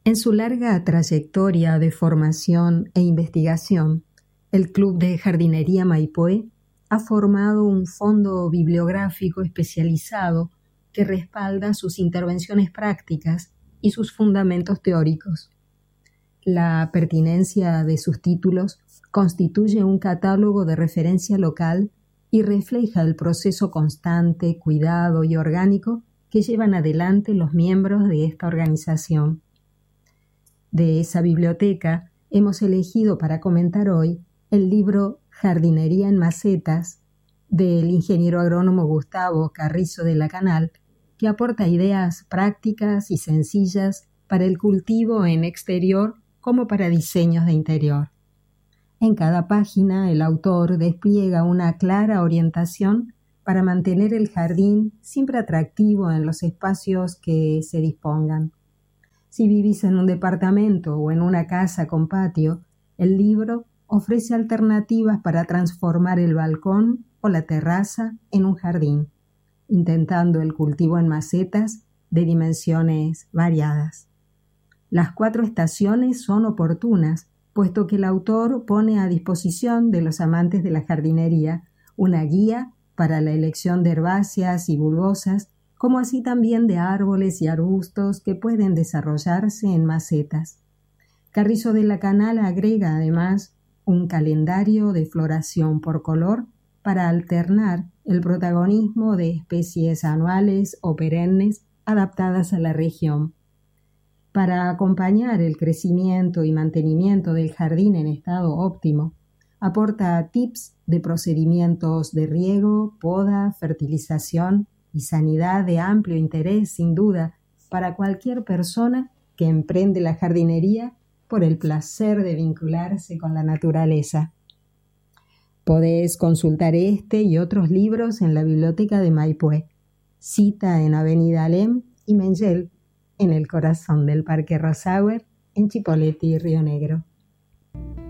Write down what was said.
En su larga trayectoria de formación e investigación, el Club de Jardinería Maipoé ha formado un fondo bibliográfico especializado que respalda sus intervenciones prácticas y sus fundamentos teóricos. La pertinencia de sus títulos constituye un catálogo de referencia local y refleja el proceso constante, cuidado y orgánico que llevan adelante los miembros de esta organización. De esa biblioteca hemos elegido para comentar hoy el libro Jardinería en Macetas del ingeniero agrónomo Gustavo Carrizo de la Canal, que aporta ideas prácticas y sencillas para el cultivo en exterior como para diseños de interior. En cada página el autor despliega una clara orientación para mantener el jardín siempre atractivo en los espacios que se dispongan. Si vivís en un departamento o en una casa con patio, el libro ofrece alternativas para transformar el balcón o la terraza en un jardín, intentando el cultivo en macetas de dimensiones variadas. Las 4 estaciones son oportunas, puesto que el autor pone a disposición de los amantes de la jardinería una guía para la elección de herbáceas y bulbosas, como así también de árboles y arbustos que pueden desarrollarse en macetas. Carrizo de la Canal agrega además un calendario de floración por color para alternar el protagonismo de especies anuales o perennes adaptadas a la región. Para acompañar el crecimiento y mantenimiento del jardín en estado óptimo, aporta tips de procedimientos de riego, poda, fertilización y sanidad de amplio interés, sin duda, para cualquier persona que emprende la jardinería por el placer de vincularse con la naturaleza. Podés consultar este y otros libros en la Biblioteca de Maipoé, cita en Avenida Alem y Mengel, en el corazón del Parque Rosauer, en Chipoleti, Río Negro.